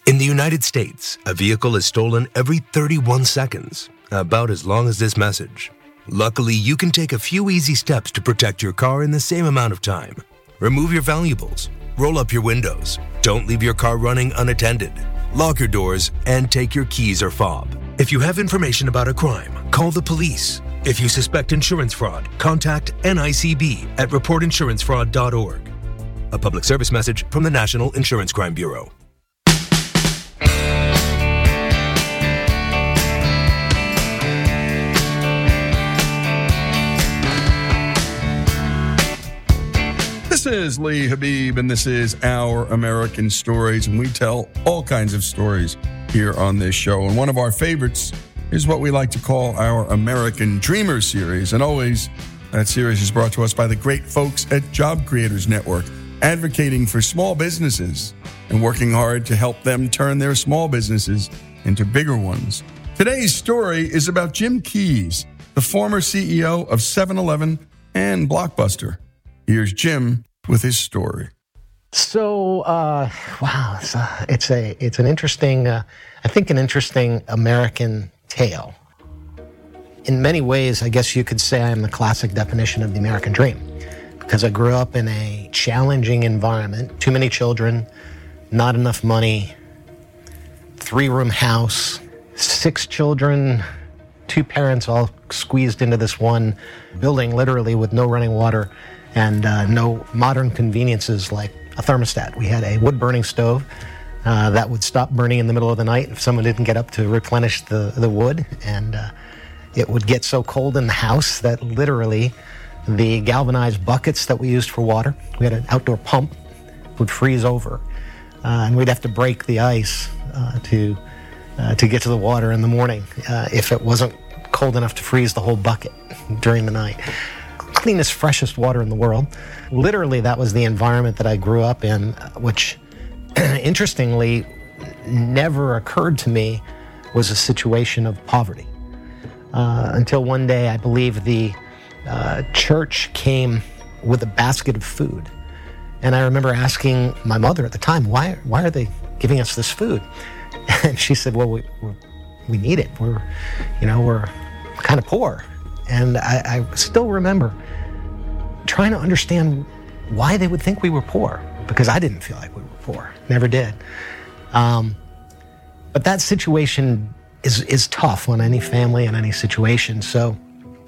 In the United States, a vehicle is stolen every 31 seconds, about as long as this message. Luckily, you can take a few easy steps to protect your car in the same amount of time. Remove your valuables, roll up your windows, don't leave your car running unattended, lock your doors, and take your keys or fob. If you have information about a crime, call the police. If you suspect insurance fraud, contact NICB at reportinsurancefraud.org. A public service message from the National Insurance Crime Bureau. This is Lee Habib, and this is Our American Stories, and we tell all kinds of stories here on this show. And one of our favorites is what we like to call our American Dreamer series. And always, that series is brought to us by the great folks at Job Creators Network, advocating for small businesses and working hard to help them turn their small businesses into bigger ones. Today's story is about Jim Keyes, the former CEO of 7-Eleven and Blockbuster. Here's Jim with his story. So, wow, it's an interesting, I think an interesting American tale. In many ways, I guess you could say I'm the classic definition of the American dream, because I grew up in a challenging environment, too many children, not enough money, 3-room house, 6 children, 2 parents all squeezed into this one building, literally with no running water and no modern conveniences like a thermostat. We had a wood-burning stove that would stop burning in the middle of the night if someone didn't get up to replenish the wood, and it would get so cold in the house that literally the galvanized buckets that we used for water, we had an outdoor pump, would freeze over, and we'd have to break the ice to get to the water in the morning if it wasn't cold enough to freeze the whole bucket during the night. Cleanest, freshest water in the world. Literally, that was the environment that I grew up in, which, interestingly, never occurred to me was a situation of poverty. Until one day, I believe the church came with a basket of food. And I remember asking my mother at the time, why are they giving us this food? And she said, well, we need it. We're kind of poor. And I still remember trying to understand why they would think we were poor, because I didn't feel like we were poor, never did. But that situation is tough on any family and any situation. So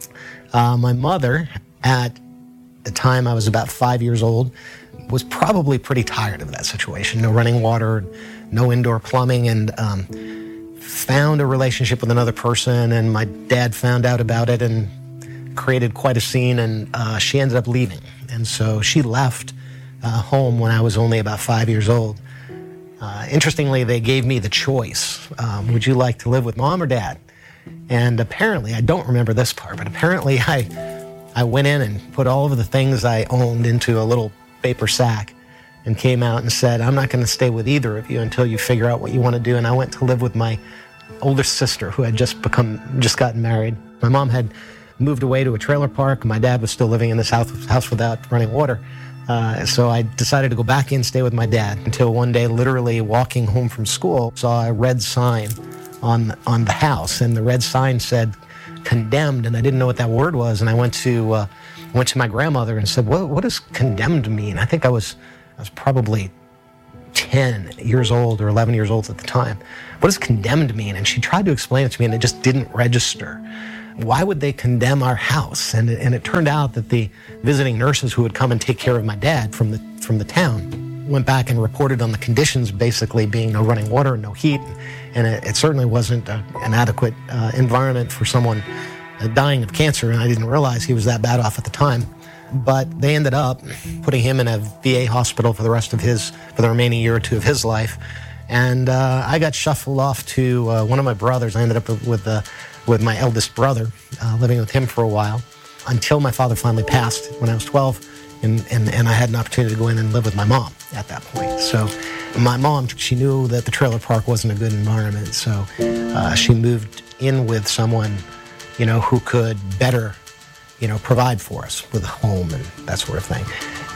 my mother, at the time I was about 5 years old, was probably pretty tired of that situation. No running water, no indoor plumbing, and found a relationship with another person, and my dad found out about it and created quite a scene, and she ended up leaving. And so she left home when I was only about 5 years old. Interestingly, they gave me the choice. Would you like to live with mom or dad? And apparently, I don't remember this part, but apparently I went in and put all of the things I owned into a little paper sack and came out and said, I'm not going to stay with either of you until you figure out what you want to do. And I went to live with my older sister, who had just gotten married. My mom had moved away to a trailer park. My dad was still living in this house without running water. So I decided to go back in, stay with my dad, until one day, literally walking home from school, saw a red sign on the house, and the red sign said condemned, and I didn't know what that word was. And I went to my grandmother and said, what does condemned mean? I think I was probably 10 years old or 11 years old at the time. What does condemned mean? And she tried to explain it to me, and it just didn't register. Why would they condemn our house? And it turned out that the visiting nurses who would come and take care of my dad from the town went back and reported on the conditions, basically being no running water and no heat. And it certainly wasn't an adequate environment for someone dying of cancer, and I didn't realize he was that bad off at the time. But they ended up putting him in a VA hospital for the remaining year or two of his life. And I got shuffled off to one of my brothers. I ended up with my eldest brother, living with him for a while, until my father finally passed when I was 12, and I had an opportunity to go in and live with my mom at that point. So my mom, she knew that the trailer park wasn't a good environment, so she moved in with someone, who could better, provide for us with a home and that sort of thing.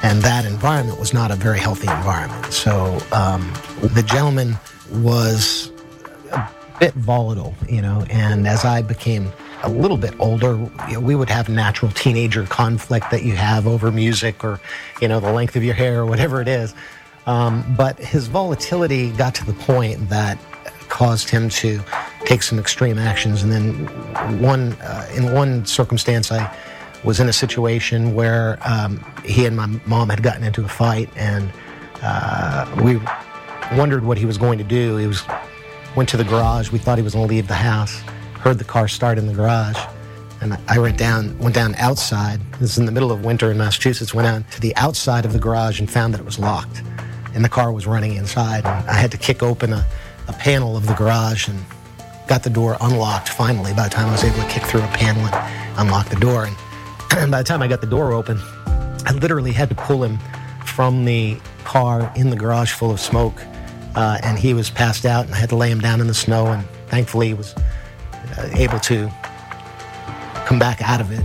And that environment was not a very healthy environment. So the gentleman was a bit volatile, and as I became a little bit older, we would have natural teenager conflict that you have over music or, the length of your hair or whatever it is. But his volatility got to the point that caused him to take some extreme actions. And then in one circumstance, I was in a situation where he and my mom had gotten into a fight, and we wondered what he was going to do. Went to the garage. We thought he was going to leave the house. Heard the car start in the garage, and I went down outside. This is in the middle of winter in Massachusetts. Went out to the outside of the garage and found that it was locked, and the car was running inside. And I had to kick open a panel of the garage and got the door unlocked finally. By the time I was able to kick through a panel and unlock the door, and by the time I got the door open, I literally had to pull him from the car in the garage full of smoke, and he was passed out, and I had to lay him down in the snow, and thankfully he was able to come back out of it.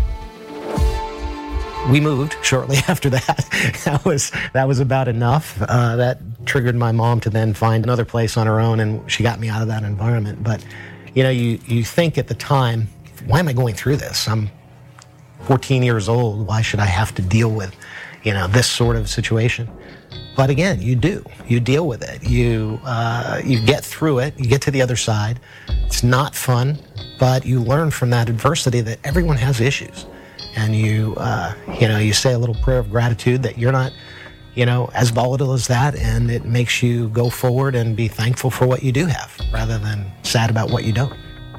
We moved shortly after that. That was about enough. That triggered my mom to then find another place on her own, and she got me out of that environment. But, you think at the time, why am I going through this? I'm 14 years old. Why should I have to deal with, this sort of situation? But again, you do. You deal with it. You get through it. You get to the other side. It's not fun, but you learn from that adversity that everyone has issues. And you say a little prayer of gratitude that you're not, as volatile as that, and it makes you go forward and be thankful for what you do have, rather than sad about what you don't.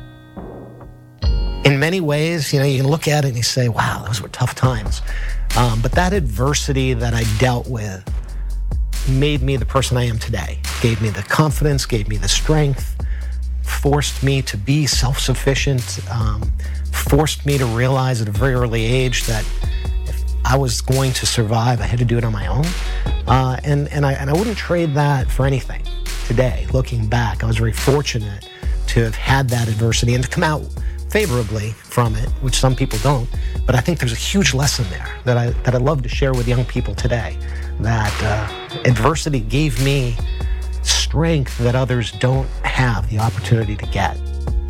In many ways, you can look at it and you say, wow, those were tough times. But that adversity that I dealt with made me the person I am today, gave me the confidence, gave me the strength, forced me to be self-sufficient, forced me to realize at a very early age that if I was going to survive, I had to do it on my own. And I wouldn't trade that for anything today. Looking back, I was very fortunate to have had that adversity and to come out favorably from it, which some people don't. But I think there's a huge lesson there that I love to share with young people today, that adversity gave me strength that others don't have the opportunity to get.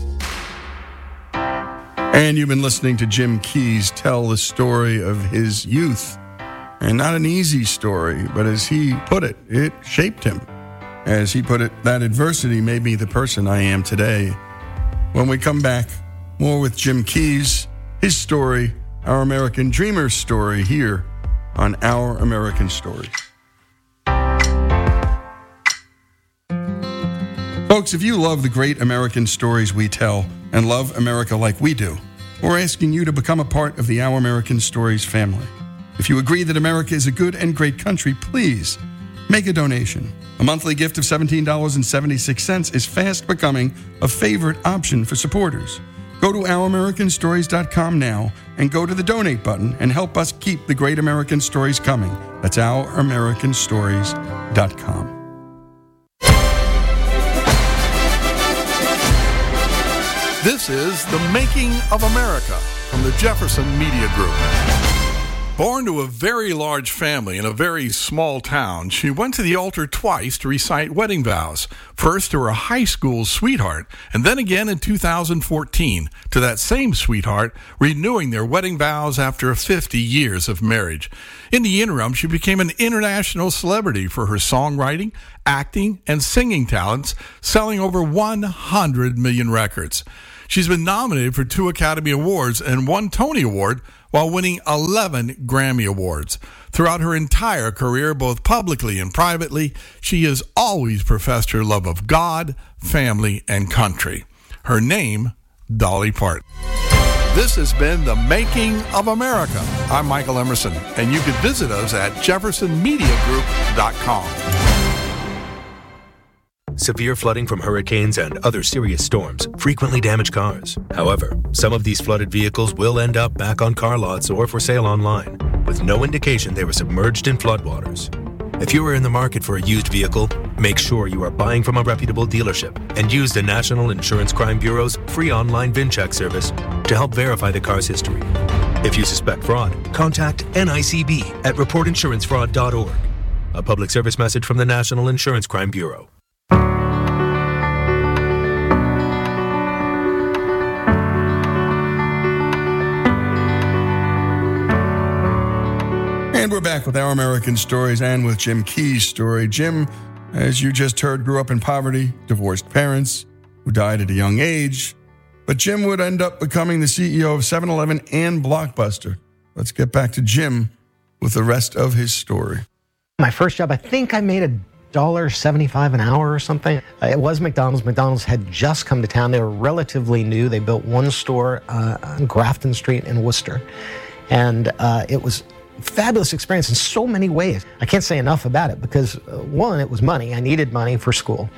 And you've been listening to Jim Keyes tell the story of his youth. And not an easy story, but as he put it, it shaped him. As he put it, that adversity made me the person I am today. When we come back, more with Jim Keyes, his story, our American Dreamer's story, here on Our American Stories. Folks, if you love the great American stories we tell and love America like we do, we're asking you to become a part of the Our American Stories family. If you agree that America is a good and great country, please make a donation. A monthly gift of $17.76 is fast becoming a favorite option for supporters. Go to OurAmericanStories.com now and go to the donate button and help us keep the great American stories coming. That's OurAmericanStories.com. This is The Making of America from the Jefferson Media Group. Born to a very large family in a very small town, she went to the altar twice to recite wedding vows. First to her high school sweetheart, and then again in 2014 to that same sweetheart, renewing their wedding vows after 50 years of marriage. In the interim, she became an international celebrity for her songwriting, acting, and singing talents, selling over 100 million records. She's been nominated for 2 Academy Awards and 1 Tony Award, while winning 11 Grammy Awards. Throughout her entire career, both publicly and privately, she has always professed her love of God, family, and country. Her name, Dolly Parton. This has been The Making of America. I'm Michael Emerson, and you can visit us at jeffersonmediagroup.com. Severe flooding from hurricanes and other serious storms frequently damage cars. However, some of these flooded vehicles will end up back on car lots or for sale online, with no indication they were submerged in floodwaters. If you are in the market for a used vehicle, make sure you are buying from a reputable dealership and use the National Insurance Crime Bureau's free online VIN check service to help verify the car's history. If you suspect fraud, contact NICB at reportinsurancefraud.org. A public service message from the National Insurance Crime Bureau. And we're back with Our American Stories and with Jim Key's story. Jim, as you just heard, grew up in poverty, divorced parents who died at a young age. But Jim would end up becoming the CEO of 7-Eleven and Blockbuster. Let's get back to Jim with the rest of his story. My first job, I think I made $1.75 an hour or something. It was McDonald's. McDonald's had just come to town. They were relatively new. They built one store on Grafton Street in Worcester. And it was fabulous experience in so many ways. I can't say enough about it because, one, it was money. I needed money for school.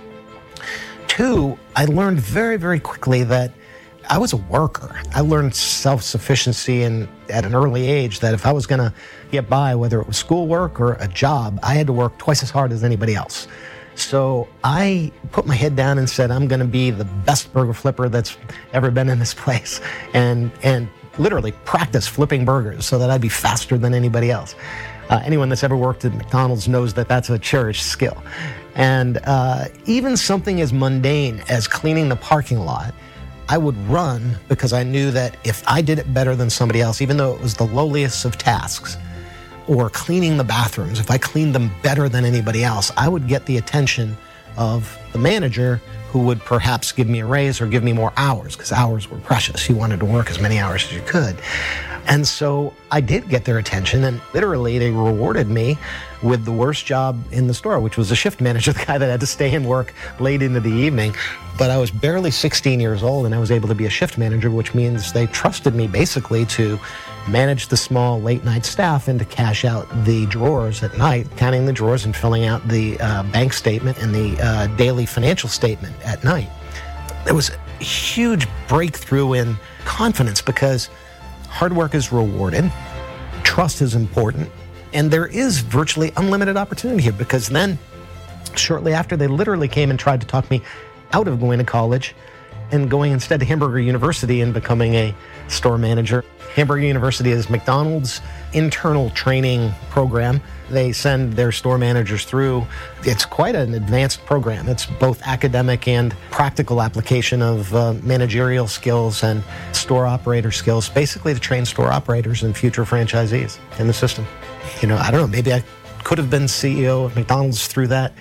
Two, I learned very, very quickly that I was a worker. I learned self-sufficiency at an early age, that if I was going to get by, whether it was schoolwork or a job, I had to work twice as hard as anybody else. So I put my head down and said, I'm going to be the best burger flipper that's ever been in this place. And literally practice flipping burgers so that I'd be faster than anybody else. Anyone that's ever worked at McDonald's knows that that's a cherished skill. And even something as mundane as cleaning the parking lot, I would run because I knew that if I did it better than somebody else, even though it was the lowliest of tasks, or cleaning the bathrooms, if I cleaned them better than anybody else, I would get the attention of the manager, who would perhaps give me a raise or give me more hours, because hours were precious. You wanted to work as many hours as you could. And so I did get their attention, and literally they rewarded me with the worst job in the store, which was a shift manager, the guy that had to stay and work late into the evening. But I was barely 16 years old, and I was able to be a shift manager, which means they trusted me basically to manage the small late-night staff and to cash out the drawers at night, counting the drawers and filling out the bank statement and the daily financial statement at night. There was a huge breakthrough in confidence because hard work is rewarded, trust is important, and there is virtually unlimited opportunity here, because then shortly after, they literally came and tried to talk me out of going to college and going instead to Hamburger University and becoming a store manager. Hamburger University is McDonald's internal training program. They send their store managers through. It's quite an advanced program. It's both academic and practical application of managerial skills and store operator skills, basically to train store operators and future franchisees in the system. You know, I don't know, maybe I could have been CEO of McDonald's through that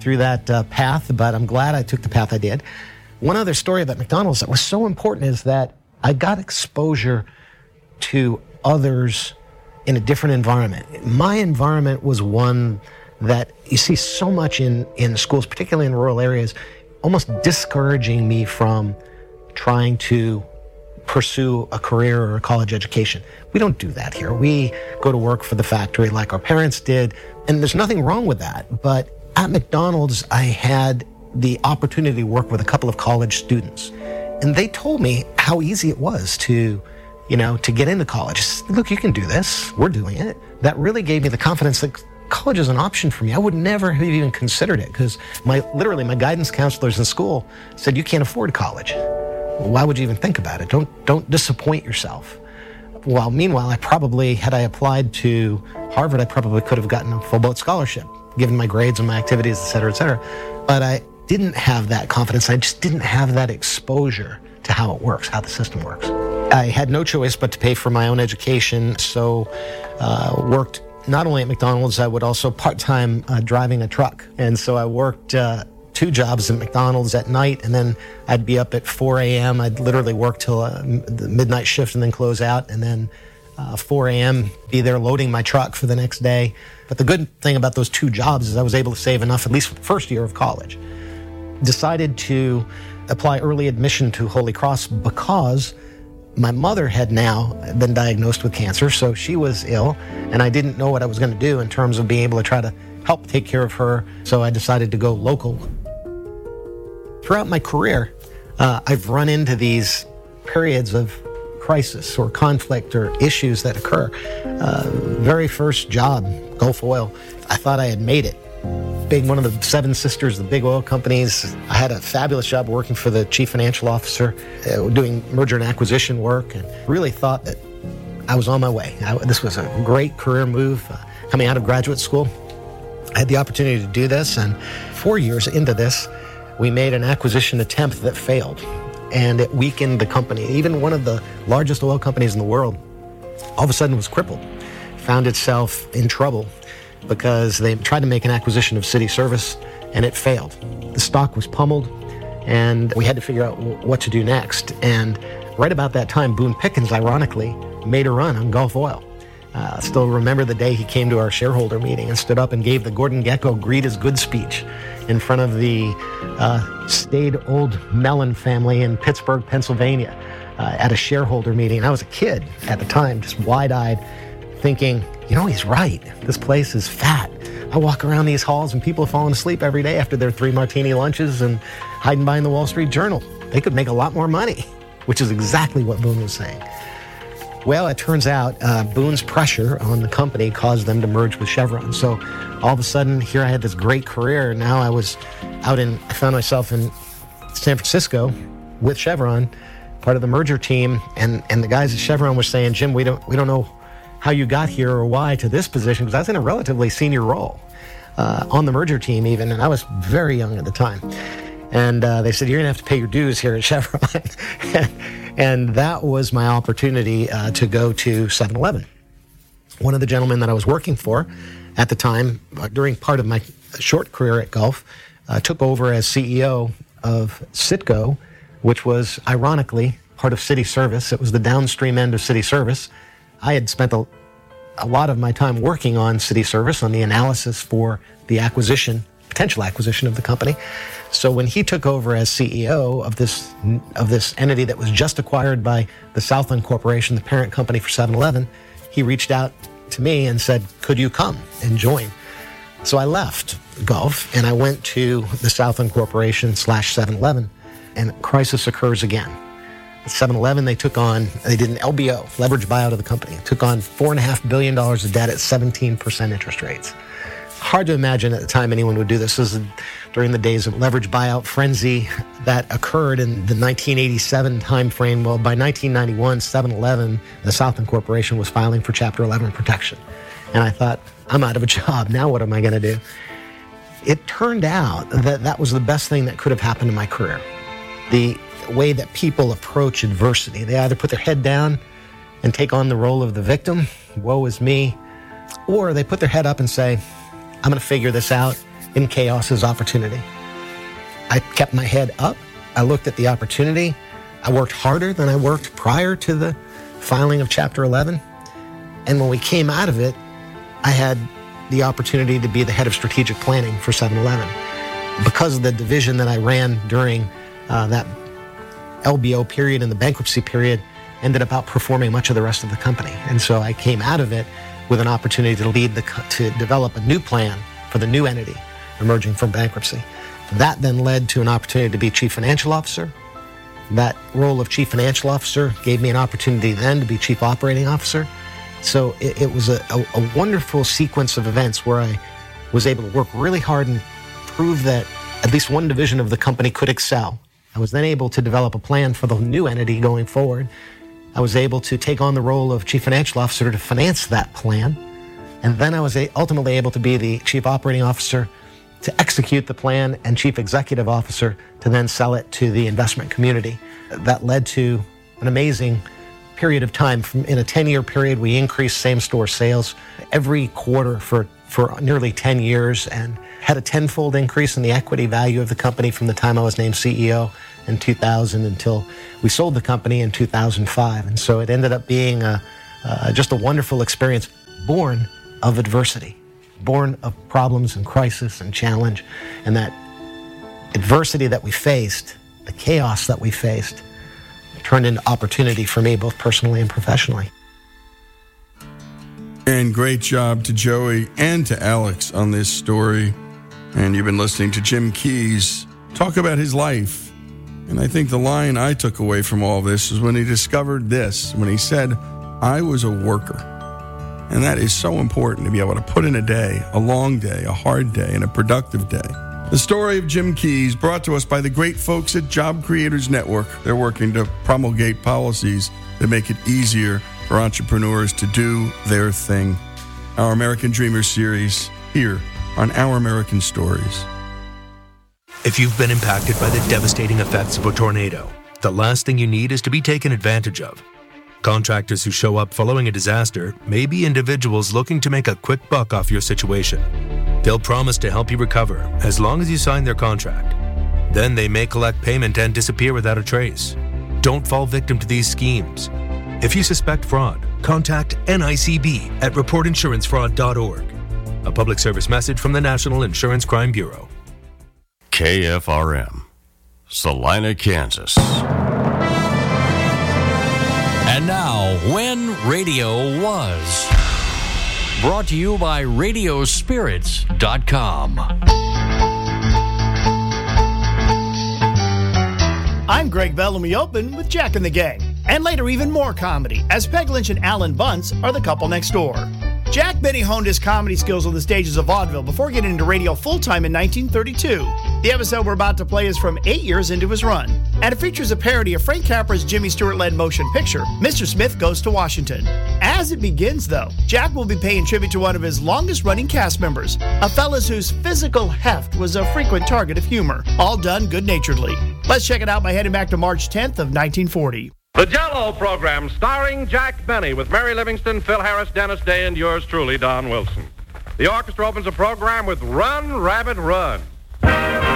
path, but I'm glad I took the path I did. One other story about McDonald's that was so important is that I got exposure to others in a different environment. My environment was one that you see so much in schools, particularly in rural areas, almost discouraging me from trying to pursue a career or a college education. We don't do that here. We go to work for the factory like our parents did, and there's nothing wrong with that. But at McDonald's, I had the opportunity to work with a couple of college students, and they told me how easy it was to get into college. Look, you can do this. We're doing it. That really gave me the confidence that college is an option for me. I would never have even considered it because my guidance counselors in school said, you can't afford college. Why would you even think about it? Don't disappoint yourself. Well, meanwhile, had I applied to Harvard, I probably could have gotten a full boat scholarship, given my grades and my activities, et cetera, et cetera. But I didn't have that confidence. I just didn't have that exposure to how it works, how the system works. I had no choice but to pay for my own education, so worked not only at McDonald's, I would also part-time driving a truck. And so I worked 2 jobs at McDonald's at night, and then I'd be up at 4 a.m. I'd literally work till the midnight shift and then close out, and then 4 a.m. be there loading my truck for the next day. But the good thing about those 2 jobs is I was able to save enough, at least for the first year of college. Decided to apply early admission to Holy Cross because my mother had now been diagnosed with cancer, so she was ill, and I didn't know what I was going to do in terms of being able to try to help take care of her, so I decided to go local. Throughout my career, I've run into these periods of crisis or conflict or issues that occur. Very first job, Gulf Oil, I thought I had made it. One of the 7 sisters, the big oil companies. I had a fabulous job working for the chief financial officer, doing merger and acquisition work, and really thought that I was on my way. This was a great career move coming out of graduate school. I had the opportunity to do this, and 4 years into this, we made an acquisition attempt that failed, and it weakened the company. Even one of the largest oil companies in the world all of a sudden was crippled, found itself in trouble because they tried to make an acquisition of City Service, and it failed. The stock was pummeled, and we had to figure out what to do next. And right about that time, Boone Pickens, ironically, made a run on Gulf Oil. Still remember the day he came to our shareholder meeting and stood up and gave the Gordon Gekko Greed is Good speech in front of the staid old Mellon family in Pittsburgh, Pennsylvania, at a shareholder meeting. I was a kid at the time, just wide-eyed, thinking, he's right. This place is fat. I walk around these halls and people are falling asleep every day after their 3 martini lunches and hiding behind the Wall Street Journal. They could make a lot more money, which is exactly what Boone was saying. Well, it turns out Boone's pressure on the company caused them to merge with Chevron. So all of a sudden, here I had this great career. Now I found myself in San Francisco with Chevron, part of the merger team. And the guys at Chevron were saying, Jim, we don't know how you got here or why to this position, because I was in a relatively senior role on the merger team even, and I was very young at the time. And they said, you're going to have to pay your dues here at Chevron. And that was my opportunity to go to 7-Eleven. One of the gentlemen that I was working for at the time, during part of my short career at Gulf, took over as CEO of Citgo, which was, ironically, part of City Service. It was the downstream end of City Service. I had spent a lot of my time working on City Service, on the analysis for the potential acquisition of the company. So when he took over as CEO of this entity that was just acquired by the Southland Corporation, the parent company for 7-Eleven, he reached out to me and said, could you come and join? So I left Gulf and I went to the Southland Corporation / 7-Eleven, and crisis occurs again. At 7-Eleven, they did an LBO, leverage buyout of the company, took on $4.5 billion of debt at 17% interest rates. Hard to imagine at the time anyone would do this. This is during the days of leverage buyout frenzy that occurred in the 1987 timeframe. Well, by 1991, 7-Eleven, the Southland Corporation, was filing for Chapter 11 protection. And I thought, I'm out of a job. Now what am I going to do? It turned out that was the best thing that could have happened in my career. The way that people approach adversity. They either put their head down and take on the role of the victim, woe is me, or they put their head up and say, I'm going to figure this out. In chaos is opportunity. I kept my head up. I looked at the opportunity. I worked harder than I worked prior to the filing of Chapter 11. And when we came out of it, I had the opportunity to be the head of strategic planning for 7-Eleven. Because of the division that I ran during that LBO period and the bankruptcy period, ended up outperforming much of the rest of the company. And so I came out of it with an opportunity to develop a new plan for the new entity emerging from bankruptcy. That then led to an opportunity to be Chief Financial Officer. That role of Chief Financial Officer gave me an opportunity then to be Chief Operating Officer. So it was a wonderful sequence of events where I was able to work really hard and prove that at least one division of the company could excel. I was then able to develop a plan for the new entity going forward. I was able to take on the role of Chief Financial Officer to finance that plan. And then I was ultimately able to be the Chief Operating Officer to execute the plan and Chief Executive Officer to then sell it to the investment community. That led to an amazing period of time. In a 10-year period, we increased same-store sales every quarter for nearly 10 years and had a tenfold increase in the equity value of the company from the time I was named CEO in 2000 until we sold the company in 2005. And so it ended up being just a wonderful experience, born of adversity, born of problems and crisis and challenge. And that adversity that we faced, the chaos that we faced, turned into opportunity for me, both personally and professionally. And great job to Joey and to Alex on this story. And you've been listening to Jim Keyes talk about his life. And I think the line I took away from all this is when he discovered this, when he said, I was a worker. And that is so important, to be able to put in a day, a long day, a hard day, and a productive day. The story of Jim Keyes, brought to us by the great folks at Job Creators Network. They're working to promulgate policies that make it easier for entrepreneurs to do their thing. Our American Dreamers series here on Our American Stories. If you've been impacted by the devastating effects of a tornado, the last thing you need is to be taken advantage of. Contractors who show up following a disaster may be individuals looking to make a quick buck off your situation. They'll promise to help you recover as long as you sign their contract. Then they may collect payment and disappear without a trace. Don't fall victim to these schemes. If you suspect fraud, contact NICB at reportinsurancefraud.org. A public service message from the National Insurance Crime Bureau. KFRM, Salina, Kansas. And now, When Radio Was. Brought to you by Radiospirits.com. I'm Greg Bell, and we open with Jack and the Gang. And later, even more comedy, as Peg Lynch and Alan Bunce are the couple next door. Jack Benny honed his comedy skills on the stages of vaudeville before getting into radio full-time in 1932. The episode we're about to play is from 8 years into his run, and it features a parody of Frank Capra's Jimmy Stewart-led motion picture, Mr. Smith Goes to Washington. As it begins, though, Jack will be paying tribute to one of his longest-running cast members, a fellas whose physical heft was a frequent target of humor, all done good-naturedly. Let's check it out by heading back to March 10th of 1940. The Jell-O program starring Jack Benny with Mary Livingston, Phil Harris, Dennis Day, and yours truly, Don Wilson. The orchestra opens the program with Run, Rabbit, Run.